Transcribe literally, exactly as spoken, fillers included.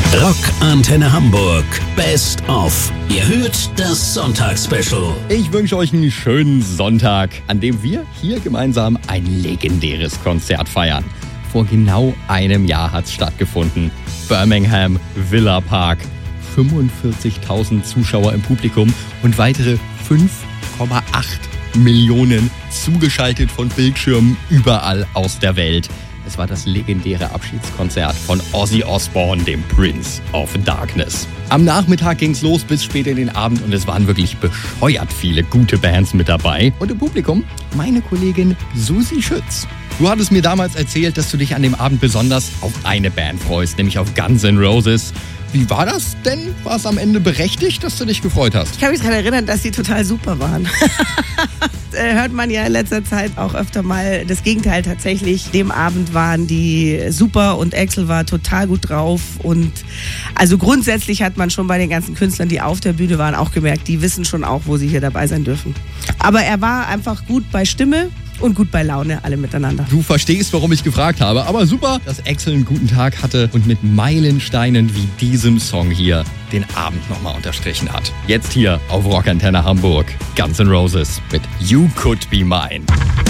Rock Antenne Hamburg Best of. Ihr hört das Sonntagsspecial. Ich wünsche euch einen schönen Sonntag, an dem wir hier gemeinsam ein legendäres Konzert feiern. Vor genau einem Jahr hat es stattgefunden. Birmingham Villa Park. fünfundvierzigtausend Zuschauer im Publikum und weitere fünf Komma acht Millionen zugeschaltet von Bildschirmen überall aus der Welt. Es war das legendäre Abschiedskonzert von Ozzy Osbourne, dem Prince of Darkness. Am Nachmittag ging's los bis spät in den Abend und es waren wirklich bescheuert viele gute Bands mit dabei. Und im Publikum meine Kollegin Susi Schütz. Du hattest mir damals erzählt, dass du dich an dem Abend besonders auf eine Band freust, nämlich auf Guns N' Roses. Wie war das denn? War es am Ende berechtigt, dass du dich gefreut hast? Ich kann mich daran erinnern, dass sie total super waren. Hört man ja in letzter Zeit auch öfter mal das Gegenteil tatsächlich. Dem Abend waren die super und Axl war total gut drauf. Und also grundsätzlich hat man schon bei den ganzen Künstlern, die auf der Bühne waren, auch gemerkt, die wissen schon auch, wo sie hier dabei sein dürfen. Aber er war einfach gut bei Stimme und gut bei Laune, alle miteinander. Du verstehst, warum ich gefragt habe. Aber super, dass Axl einen guten Tag hatte und mit Meilensteinen wie diesem Song hier den Abend nochmal unterstrichen hat. Jetzt hier auf Rock Antenne Hamburg. Guns N' Roses mit You Could Be Mine.